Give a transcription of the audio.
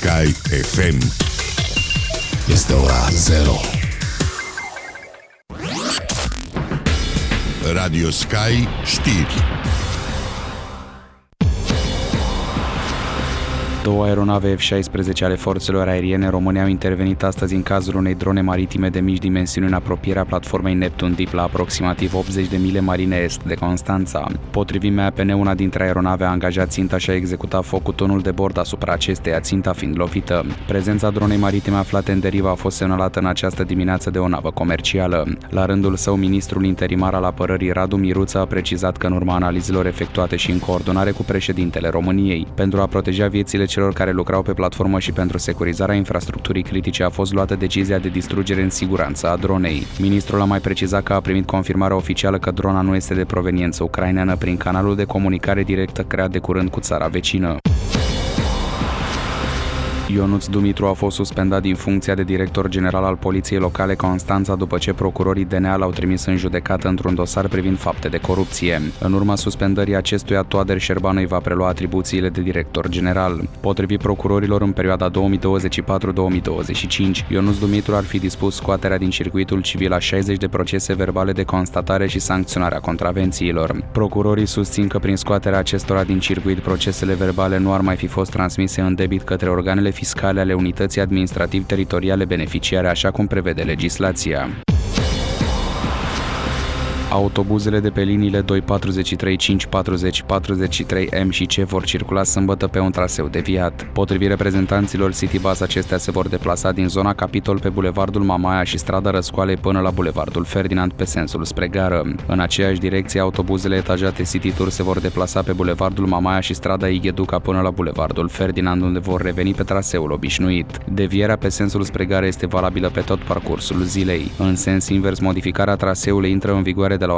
Sky FM. Este ora 0. Radio Sky știri. Două aeronave F-16 ale forțelor aeriene române au intervenit astăzi în cazul unei drone maritime de mici dimensiuni în apropierea platformei Neptun Deep la aproximativ 80 de mile marine est de Constanța. Potrivit MAPN, una dintre aeronave a angajat ținta și a executat foc cu tonul de bord asupra acesteia, ținta fiind lovită. Prezența dronei maritime aflate în derivă a fost semnalată în această dimineață de o navă comercială. La rândul său, ministrul interimar al apărării Radu Miruță a precizat că în urma analizelor efectuate și în coordonare cu președintele României, pentru a proteja viețile celor care lucrau pe platformă și pentru securizarea infrastructurii critice a fost luată decizia de distrugere în siguranță a dronei. Ministrul a mai precizat că a primit confirmarea oficială că drona nu este de proveniență ucraineană prin canalul de comunicare directă creat de curând cu țara vecină. Ionuț Dumitru a fost suspendat din funcția de director general al Poliției Locale Constanța după ce procurorii DNA l-au trimis în judecată într-un dosar privind fapte de corupție. În urma suspendării acestuia, Toader Șerbanu îi va prelua atribuțiile de director general. Potrivit procurorilor, în perioada 2024-2025, Ionuț Dumitru ar fi dispus scoaterea din circuitul civil a 60 de procese verbale de constatare și sancționarea contravențiilor. Procurorii susțin că prin scoaterea acestora din circuit, procesele verbale nu ar mai fi fost transmise în debit către organele fiscale ale unității administrativ-teritoriale beneficiare, așa cum prevede legislația. Autobuzele de pe liniile 243, 540, 43M și C vor circula sâmbătă pe un traseu deviat. Potrivit reprezentanților Citybus, acestea se vor deplasa din zona Capitol pe bulevardul Mamaia și strada Răscoalei până la bulevardul Ferdinand pe sensul spre gară. În aceeași direcție, autobuzele etajate City Tour se vor deplasa pe bulevardul Mamaia și strada Igheduca până la bulevardul Ferdinand, unde vor reveni pe traseul obișnuit. Devierea pe sensul spre gară este valabilă pe tot parcursul zilei. În sens invers, modificarea traseului intră în vigoare de